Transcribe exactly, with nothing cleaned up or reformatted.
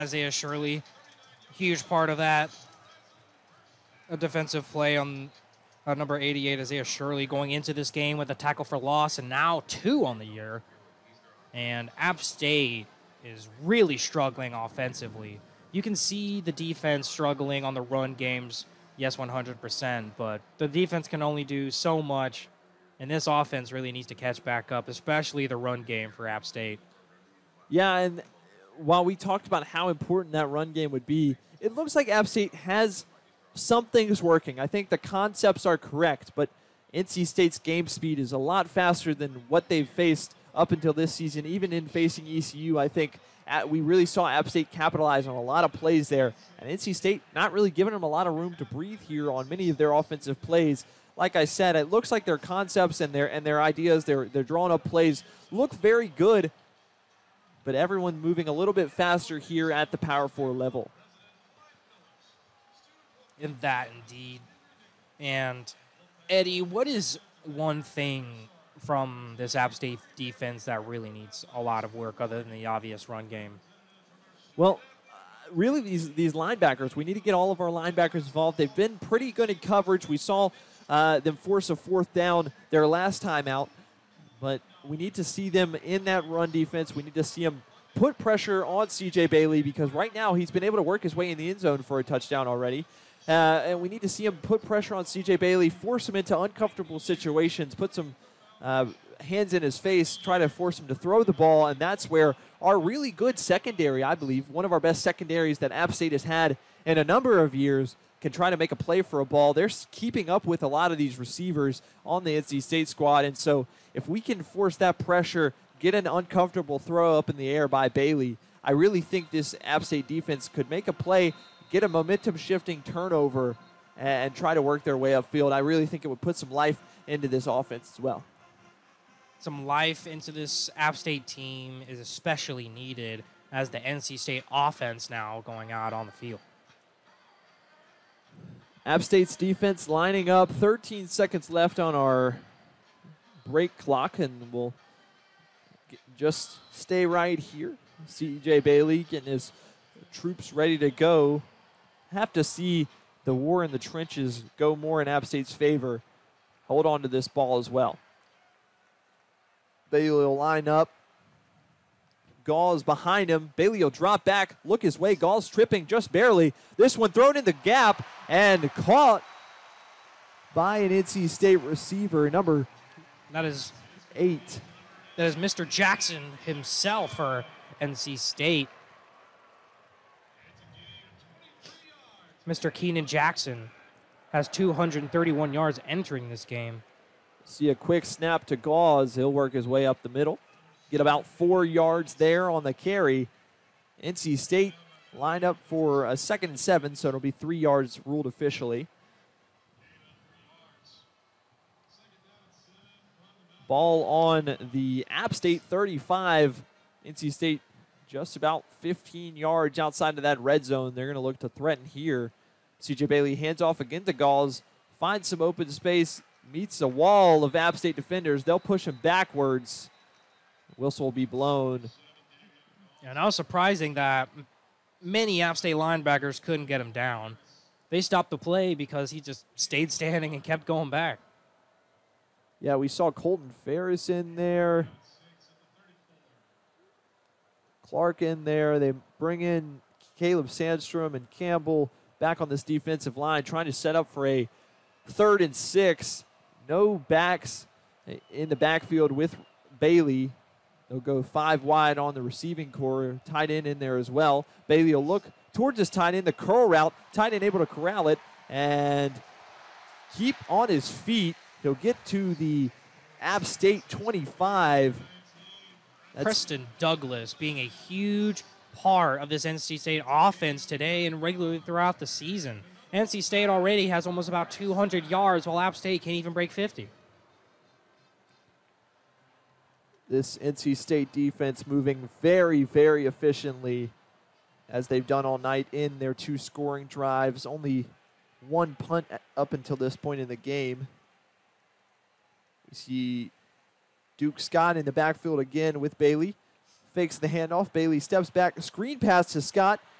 Isaiah Shirley, huge part of that. A defensive play on uh, number eighty-eight, Isaiah Shirley, going into this game with a tackle for loss, and now two on the year. And App State is really struggling offensively. You can see the defense struggling on the run games, yes, one hundred percent, but the defense can only do so much, and this offense really needs to catch back up, especially the run game for App State. Yeah, and while we talked about how important that run game would be, it looks like App State has some things working. I think the concepts are correct, but N C State's game speed is a lot faster than what they've faced up until this season. Even in facing E C U, I think at, we really saw App State capitalize on a lot of plays there, and N C State not really giving them a lot of room to breathe here on many of their offensive plays. Like I said, it looks like their concepts and their and their ideas, their their drawn up plays look very good, but everyone moving a little bit faster here at the Power Four level. In that, indeed. And, Eddie, what is one thing from this App State defense that really needs a lot of work other than the obvious run game? Well, uh, really these, these linebackers, we need to get all of our linebackers involved. They've been pretty good in coverage. We saw uh, them force a fourth down their last time out, but we need to see them in that run defense. We need to see them put pressure on C J Bailey, because right now he's been able to work his way in the end zone for a touchdown already. Uh, and we need to see him put pressure on C J Bailey, force him into uncomfortable situations, put some uh, hands in his face, try to force him to throw the ball. And that's where our really good secondary, I believe, one of our best secondaries that App State has had in a number of years, can try to make a play for a ball. They're keeping up with a lot of these receivers on the N C State squad. And so if we can force that pressure, get an uncomfortable throw up in the air by Bailey, I really think this App State defense could make a play, get a momentum-shifting turnover, and try to work their way upfield. I really think it would put some life into this offense as well. Some life into this App State team is especially needed as the N C State offense now going out on the field. App State's defense lining up. thirteen seconds left on our break clock, and we'll get, just stay right here. C J Bailey getting his troops ready to go. Have to see the war in the trenches go more in App State's favor. Hold on to this ball as well. Bailey will line up. Gauls behind him. Bailey will drop back, look his way. Gauls tripping just barely. This one thrown in the gap and caught by an N C State receiver, number That is eight. that is Mister Jackson himself for N C State. Mister Keenan Jackson has two hundred thirty-one yards entering this game. See a quick snap to Gauze. He'll work his way up the middle. Get about four yards there on the carry. N C State lined up for a second and seven, so it'll be three yards ruled officially. Ball on the App State thirty-five. N C State just about fifteen yards outside of that red zone. They're going to look to threaten here. C J Bailey hands off again to Gauls. Finds some open space. Meets a wall of App State defenders. They'll push him backwards. Whistle will be blown. And that was surprising that many App State linebackers couldn't get him down. They stopped the play because he just stayed standing and kept going back. Yeah, we saw Colton Ferris in there. Clark in there. They bring in Caleb Sandstrom and Campbell back on this defensive line, trying to set up for a third and six. No backs in the backfield with Bailey. They'll go five wide on the receiving core. Tight end in there as well. Bailey will look towards his tight end, the curl route. Tight end able to corral it and keep on his feet. He'll get to the App State twenty-five. That's Preston Douglas being a huge part of this N C State offense today and regularly throughout the season. N C State already has almost about two hundred yards, while App State can't even break fifty. This N C State defense moving very, very efficiently, as they've done all night in their two scoring drives. Only one punt up until this point in the game. We see Duke Scott in the backfield again with Bailey. fakes the handoff. Bailey steps back, screen pass to Scott.